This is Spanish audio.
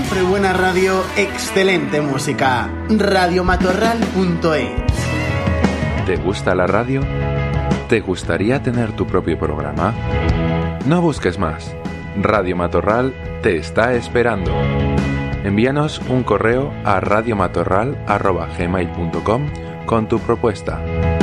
Siempre buena radio, excelente música. Radiomatorral.es. ¿Te gusta la radio? ¿Te gustaría tener tu propio programa? No busques más. Radio Matorral te está esperando. Envíanos un correo a radiomatorral@gmail.com con tu propuesta.